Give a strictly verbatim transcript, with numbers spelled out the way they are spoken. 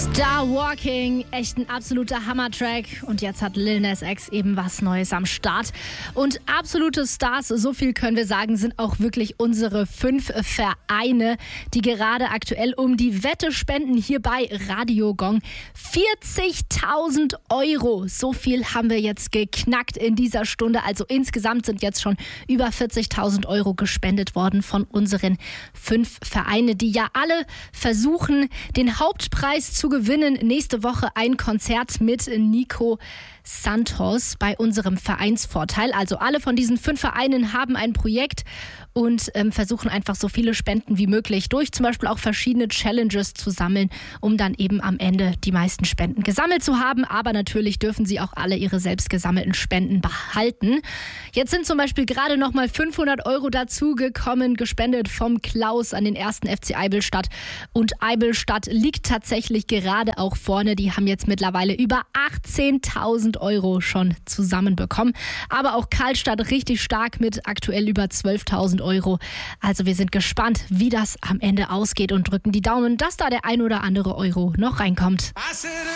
Star Walking, echt ein absoluter Hammer-Track. Und jetzt hat Lil Nas X eben was Neues am Start. Und absolute Stars, so viel können wir sagen, sind auch wirklich unsere fünf Vereine, die gerade aktuell um die Wette spenden hier bei Radio Gong. vierzigtausend Euro, so viel haben wir jetzt geknackt in dieser Stunde. Also insgesamt sind jetzt schon über vierzigtausend Euro gespendet worden von unseren fünf Vereine, die ja alle versuchen, den Hauptpreis zu gewinnen. Nächste Woche ein Konzert mit Nico Santos bei unserem Vereinsvorteil. Also alle von diesen fünf Vereinen haben ein Projekt und ähm, versuchen einfach so viele Spenden wie möglich durch zum Beispiel auch verschiedene Challenges zu sammeln, um dann eben am Ende die meisten Spenden gesammelt zu haben. Aber natürlich dürfen sie auch alle ihre selbst gesammelten Spenden behalten. Jetzt sind zum Beispiel gerade nochmal fünfhundert Euro dazugekommen, gespendet vom Klaus an den ersten F C Eibilstadt. Und Eibilstadt liegt tatsächlich gerade auch vorne. Die haben jetzt mittlerweile über achtzehntausend Euro schon zusammenbekommen. Aber auch Karlstadt richtig stark mit aktuell über zwölftausend Euro. Also wir sind gespannt, wie das am Ende ausgeht und drücken die Daumen, dass da der ein oder andere Euro noch reinkommt.